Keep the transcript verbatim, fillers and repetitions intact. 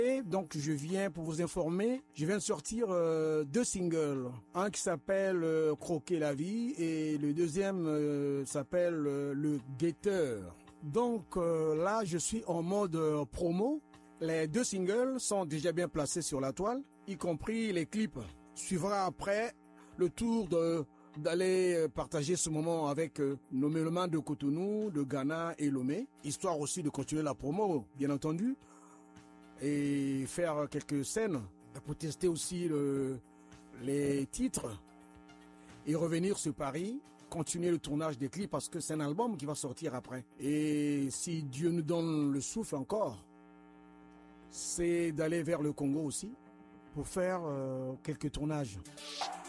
Et donc je viens pour vous informer, je viens de sortir euh, deux singles, un qui s'appelle euh, Croquer la vie et le deuxième euh, s'appelle euh, Le Guetteur. Donc euh, là je suis en mode euh, promo, les deux singles sont déjà bien placés sur la toile, y compris les clips. Suivra après le tour de d'aller partager ce moment avec euh, nos mélomanes de Cotonou, de Ghana et Lomé, histoire aussi de continuer la promo bien entendu. Et faire quelques scènes pour tester aussi le, les titres et revenir sur Paris, continuer le tournage des clips parce que c'est un album qui va sortir après. Et si Dieu nous donne le souffle encore, c'est d'aller vers le Congo aussi pour faire euh, quelques tournages.